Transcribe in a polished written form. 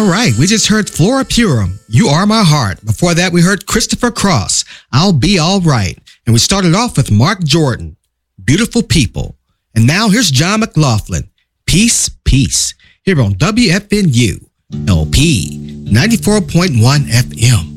All right, we just heard Flora Purim, You Are My Heart. Before that, we heard Christopher Cross, I'll Be All Right. And we started off with Mark Jordan, Beautiful People. And now here's John McLaughlin, Peace, Peace, here on WFNU, LP 94.1 FM.